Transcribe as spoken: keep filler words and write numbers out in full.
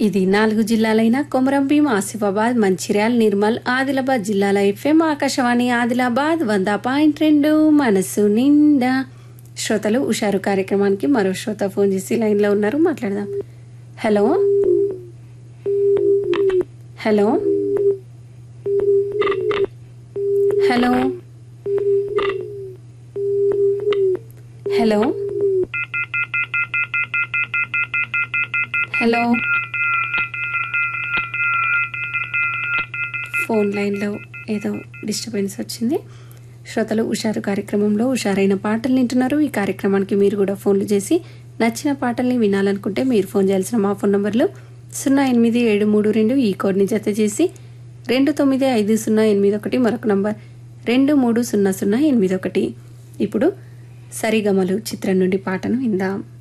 ఇది నాలుగు జిల్లాలైన కొమరంభీం, ఆసిఫాబాద్, మంచిర్యాల, నిర్మల్, ఆదిలాబాద్ జిల్లాల ఎఫ్ఎం ఆకాశవాణి ఆదిలాబాద్ వంద పాయింట్ రెండు మనసు నిండా. శ్రోతలు ఉషారు కార్యక్రమానికి మరో శ్రోత ఫోన్ చేసి లైన్లో ఉన్నారు, మాట్లాడదాం. Hello hello hello hello hello phone లైన్లో ఏదో డిస్టర్బెన్స్ వచ్చింది. శ్రోతలు ఉషారు కార్యక్రమంలో ఉషారైన పాటలు వింటున్నారు. ఈ కార్యక్రమానికి మీరు కూడా ఫోన్లు చేసి నచ్చిన పాటల్ని వినాలనుకుంటే మీరు ఫోన్ చేయాల్సిన మా ఫోన్ నంబర్లు సున్నా ఎనిమిది ఏడు మూడు రెండు ఈ కోడ్ని జత చేసి రెండు తొమ్మిది ఐదు సున్నా ఎనిమిది ఒకటి మరొక నంబర్ రెండు మూడు సున్నా సున్నా ఎనిమిది ఒకటి. ఇప్పుడు సరిగమలు చిత్రం నుండి పాటను విందాం.